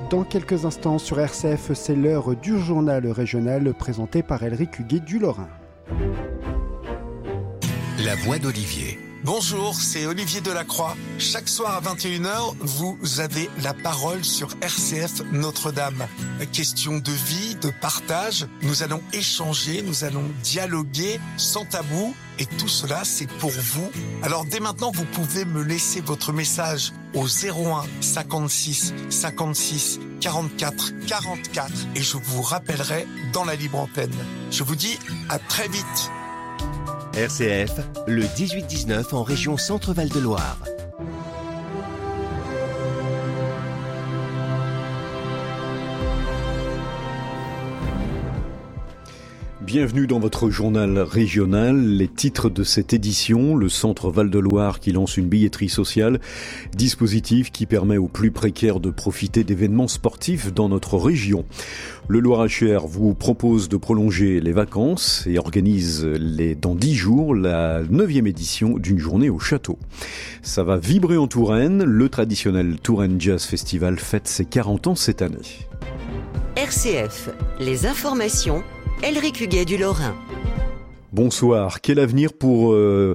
Dans quelques instants sur RCF, c'est l'heure du journal régional présenté par Elric Huguet du Lorrain. La voix d'Olivier. Bonjour, c'est Olivier Delacroix. Chaque soir à 21h, vous avez la parole sur RCF Notre-Dame. Question de vie, de partage, nous allons échanger, nous allons dialoguer sans tabou et tout cela c'est pour vous. Alors dès maintenant, vous pouvez me laisser votre message au 01 56 56 44 44 et je vous rappellerai dans la libre antenne. Je vous dis à très vite. RCF, le 18-19 en région Centre-Val de Loire. Bienvenue dans votre journal régional. Les titres de cette édition, le Centre Val-de-Loire qui lance une billetterie sociale, dispositif qui permet aux plus précaires de profiter d'événements sportifs dans notre région. Le Loir-HR vous propose de prolonger les vacances et organise dans 10 jours la 9e édition d'une journée au château. Ça va vibrer en Touraine. Le traditionnel Touraine Jazz Festival fête ses 40 ans cette année. RCF, les informations, Elric Huguet du Lorrain. Bonsoir. Quel avenir pour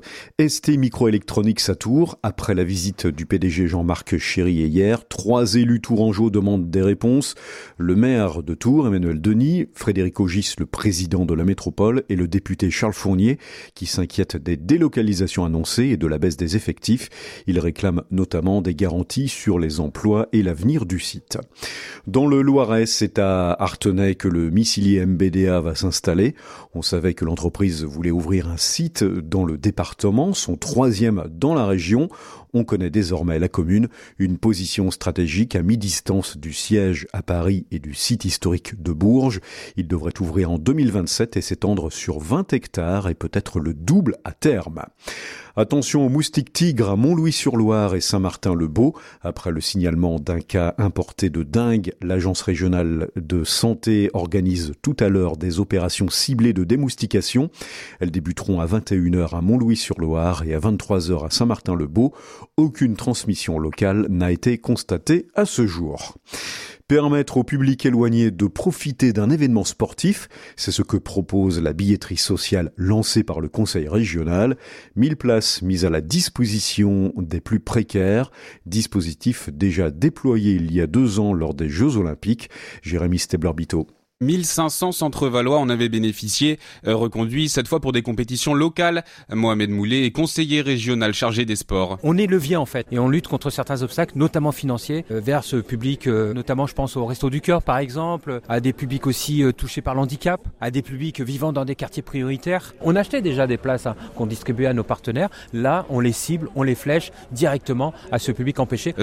ST Microelectronics à Tours? Après la visite du PDG Jean-Marc Chéry hier, 3 élus tourangeaux demandent des réponses. Le maire de Tours, Emmanuel Denis, Frédéric Ogis, le président de la métropole, et le député Charles Fournier, qui s'inquiète des délocalisations annoncées et de la baisse des effectifs. Il réclame notamment des garanties sur les emplois et l'avenir du site. Dans le Loiret, c'est à Artenay que le missilier MBDA va s'installer. On savait que l'entreprise voulait ouvrir un site dans le département, son 3e dans la région. On connaît désormais la commune, une position stratégique à mi-distance du siège à Paris et du site historique de Bourges. Il devrait ouvrir en 2027 et s'étendre sur 20 hectares et peut-être le double à terme. Attention aux moustiques tigres à Montlouis-sur-Loire et Saint-Martin-le-Beau. Après le signalement d'un cas importé de dengue, l'agence régionale de santé organise tout à l'heure des opérations ciblées de démoustication. Elles débuteront à 21h à Montlouis-sur-Loire et à 23h à Saint-Martin-le-Beau. Aucune transmission locale n'a été constatée à ce jour. Permettre au public éloigné de profiter d'un événement sportif, c'est ce que propose la billetterie sociale lancée par le conseil régional. 1000 places mises à la disposition des plus précaires, dispositif déjà déployé il y a 2 ans lors des Jeux Olympiques. Jérémy Stebler-Bito. 1500 centres valois en avaient bénéficié, reconduits cette fois pour des compétitions locales. Mohamed Moulet est conseiller régional chargé des sports. On est levier en fait et on lutte contre certains obstacles, notamment financiers, vers ce public, notamment je pense au Resto du Cœur par exemple, à des publics aussi touchés par l'handicap, à des publics vivant dans des quartiers prioritaires. On achetait déjà des places qu'on distribuait à nos partenaires. Là, on les cible, on les flèche directement à ce public empêché.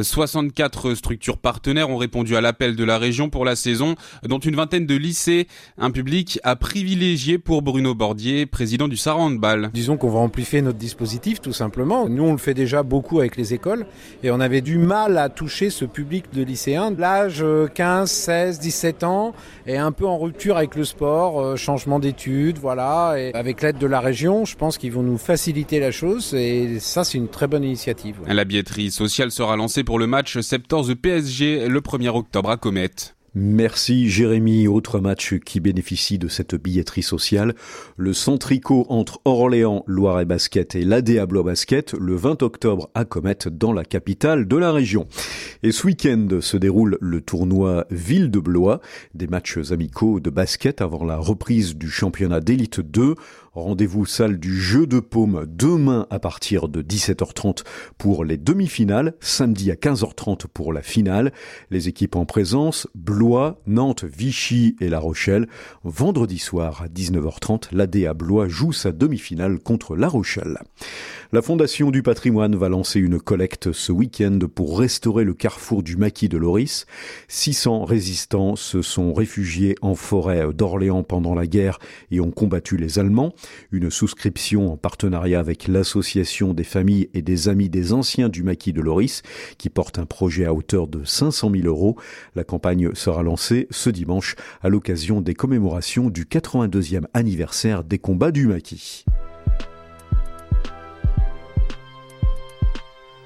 64 structures partenaires ont répondu à l'appel de la région pour la saison, dont une vingtaine de lycée, un public à privilégier pour Bruno Bordier, président du Sarre Handball. Disons qu'on va amplifier notre dispositif tout simplement. Nous on le fait déjà beaucoup avec les écoles et on avait du mal à toucher ce public de lycéens. L'âge 15, 16, 17 ans est un peu en rupture avec le sport, changement d'études, voilà. Et avec l'aide de la région, je pense qu'ils vont nous faciliter la chose et ça c'est une très bonne initiative. Ouais. La billetterie sociale sera lancée pour le match 14 PSG le 1er octobre à Comète. Merci Jérémy. Autre match qui bénéficie de cette billetterie sociale, le Centrico entre Orléans, Loiret Basket et l'ADA Blois Basket le 20 octobre à Comète dans la capitale de la région. Et ce week-end se déroule le tournoi Ville de Blois, des matchs amicaux de basket avant la reprise du championnat d'élite 2. Rendez-vous salle du Jeu de Paume demain à partir de 17h30 pour les demi-finales, samedi à 15h30 pour la finale. Les équipes en présence, Blois, Nantes, Vichy et La Rochelle. Vendredi soir à 19h30, l'ADA Blois joue sa demi-finale contre La Rochelle. La Fondation du Patrimoine va lancer une collecte ce week-end pour restaurer le carrefour du maquis de Loris. 600 résistants se sont réfugiés en forêt d'Orléans pendant la guerre et ont combattu les Allemands. Une souscription en partenariat avec l'association des familles et des amis des anciens du maquis de Loris qui porte un projet à hauteur de 500 000 €. La campagne sera lancée ce dimanche à l'occasion des commémorations du 82e anniversaire des combats du maquis.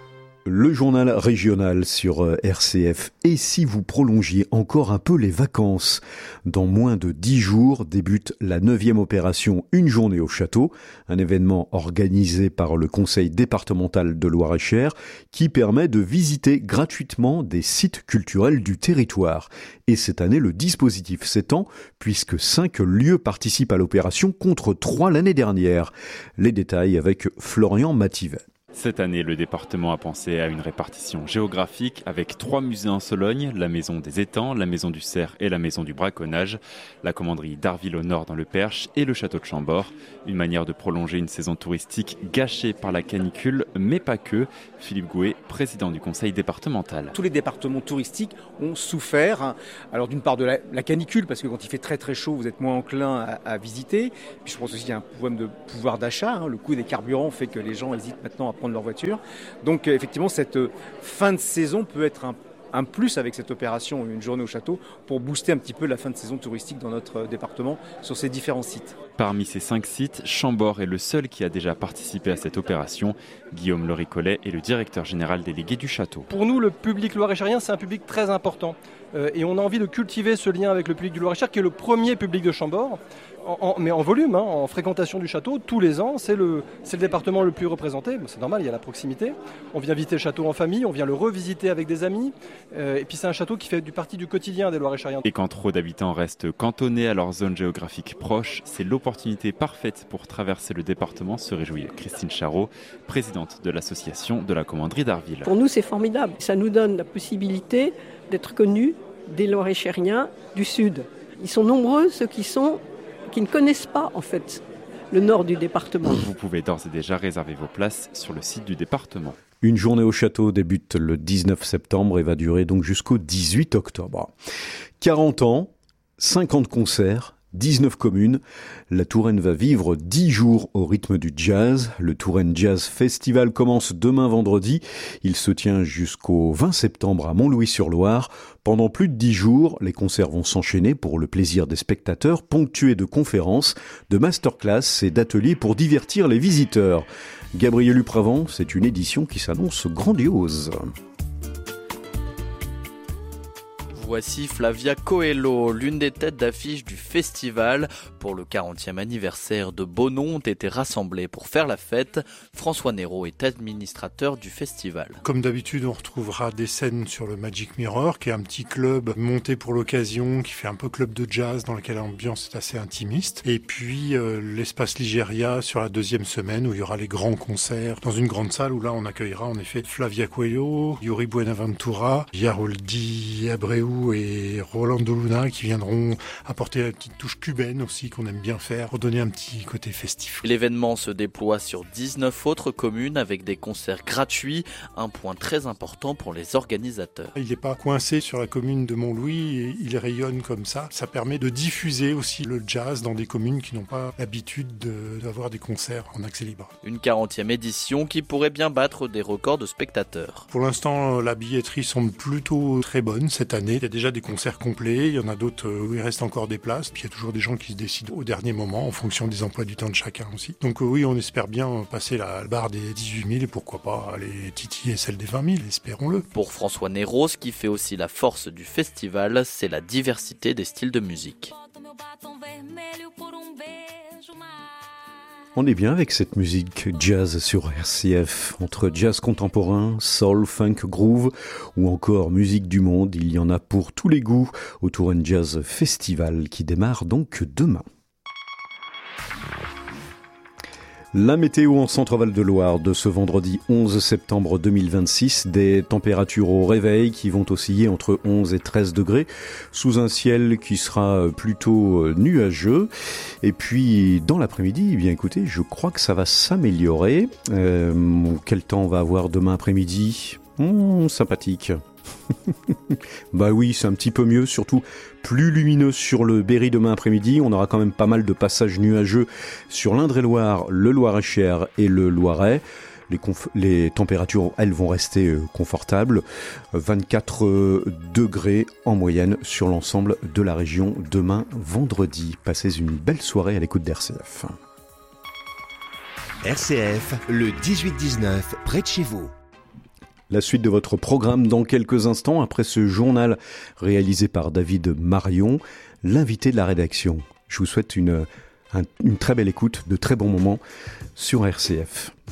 Le journal régional sur RCF. Et si vous prolongiez encore un peu les vacances? Dans moins de 10 jours débute la 9e opération Une journée au château, un événement organisé par le conseil départemental de Loir-et-Cher qui permet de visiter gratuitement des sites culturels du territoire. Et cette année, le dispositif s'étend puisque 5 lieux participent à l'opération contre 3 l'année dernière. Les détails avec Florian Mativet. Cette année, le département a pensé à une répartition géographique avec 3 musées en Sologne, la maison des étangs, la maison du cerf et la maison du braconnage, la commanderie d'Arville au nord dans le Perche et le château de Chambord. Une manière de prolonger une saison touristique gâchée par la canicule, mais pas que. Philippe Gouet, président du conseil départemental. Tous les départements touristiques ont souffert, alors d'une part de la canicule, parce que quand il fait très très chaud, vous êtes moins enclin à visiter. Puis je pense aussi qu'il y a un problème de pouvoir d'achat. Le coût des carburants fait que les gens hésitent maintenant à prendre leur voiture. Donc effectivement, cette fin de saison peut être un plus avec cette opération Une journée au château pour booster un petit peu la fin de saison touristique dans notre département sur ces différents sites. Parmi ces 5 sites, Chambord est le seul qui a déjà participé à cette opération. Guillaume Loricollet est le directeur général délégué du château. Pour nous, le public loir-et-cherien, c'est un public très important. Et on a envie de cultiver ce lien avec le public du Loir-et-Cher, qui est le premier public de Chambord. Mais en volume, en fréquentation du château, tous les ans, c'est le département le plus représenté. C'est normal, il y a la proximité. On vient visiter le château en famille, on vient le revisiter avec des amis. Et puis c'est un château qui fait partie du quotidien des Loir-et-Chériens. Et quand trop d'habitants restent cantonnés à leur zone géographique proche, c'est l'opportunité parfaite pour traverser le département, se réjouit Christine Charot, présidente de l'association de la commanderie d'Arville. Pour nous, c'est formidable. Ça nous donne la possibilité d'être connus des Loir-et-Chériens du Sud. Ils sont nombreux, ceux qui ne connaissent pas en fait le nord du département. Vous pouvez d'ores et déjà réserver vos places sur le site du département. Une journée au château débute le 19 septembre et va durer donc jusqu'au 18 octobre. 40 ans, 50 concerts, 19 communes. La Touraine va vivre 10 jours au rythme du jazz. Le Touraine Jazz Festival commence demain vendredi. Il se tient jusqu'au 20 septembre à Montlouis-sur-Loire. Pendant plus de 10 jours, les concerts vont s'enchaîner pour le plaisir des spectateurs, ponctués de conférences, de masterclass et d'ateliers pour divertir les visiteurs. Gabriel Upravant, c'est une édition qui s'annonce grandiose. Voici Flavia Coelho, l'une des têtes d'affiche du festival. Pour le 40e anniversaire de Beaunon ont été rassemblés pour faire la fête. François Nero est administrateur du festival. Comme d'habitude, on retrouvera des scènes sur le Magic Mirror, qui est un petit club monté pour l'occasion, qui fait un peu club de jazz, dans lequel l'ambiance est assez intimiste. Et puis l'espace Ligéria sur la 2e semaine, où il y aura les grands concerts, dans une grande salle, où là on accueillera en effet Flavia Coelho, Yuri Buenaventura, Yaroldi Abreu et Rolando Luna qui viendront apporter la petite touche cubaine aussi qu'on aime bien faire pour donner un petit côté festif. L'événement se déploie sur 19 autres communes avec des concerts gratuits, un point très important pour les organisateurs. Il n'est pas coincé sur la commune de Montlouis et il rayonne comme ça. Ça permet de diffuser aussi le jazz dans des communes qui n'ont pas l'habitude d'avoir des concerts en accès libre. Une 40e édition qui pourrait bien battre des records de spectateurs. Pour l'instant, la billetterie semble plutôt très bonne cette année. Il y a déjà des concerts complets, il y en a d'autres où il reste encore des places. Puis il y a toujours des gens qui se décident au dernier moment en fonction des emplois du temps de chacun aussi. Donc oui, on espère bien passer la barre des 18 000 et pourquoi pas aller titiller celle des 20 000, espérons-le. Pour François Nero, ce qui fait aussi la force du festival, c'est la diversité des styles de musique. On est bien avec cette musique jazz sur RCF, entre jazz contemporain, soul, funk, groove ou encore musique du monde, il y en a pour tous les goûts au Touraine Jazz Festival qui démarre donc demain. La météo en Centre-Val de Loire de ce vendredi 11 septembre 2026, des températures au réveil qui vont osciller entre 11 et 13 degrés, sous un ciel qui sera plutôt nuageux. Et puis dans l'après-midi, eh bien écoutez, je crois que ça va s'améliorer. Quel temps on va avoir demain après-midi ? Sympathique. Bah oui, c'est un petit peu mieux, surtout plus lumineux sur le Berry demain après-midi. On aura quand même pas mal de passages nuageux sur l'Indre-et-Loire, le Loir-et-Cher et le Loiret. Les températures, elles, vont rester confortables. 24 degrés en moyenne sur l'ensemble de la région demain vendredi. Passez une belle soirée à l'écoute d'RCF. RCF, le 18-19, près de chez vous. La suite de votre programme dans quelques instants, après ce journal réalisé par David Marion, l'invité de la rédaction. Je vous souhaite une très belle écoute, de très bons moments sur RCF.